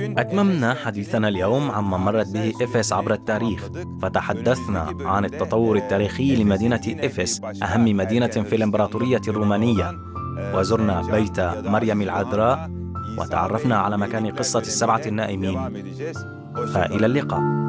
أتممنا حديثنا اليوم عما مرت به إفس عبر التاريخ، فتحدثنا عن التطور التاريخي لمدينة إفس، أهم مدينة في الإمبراطورية الرومانية، وزرنا بيت مريم العذراء، وتعرفنا على مكان قصة السبعة النائمين. فإلى اللقاء.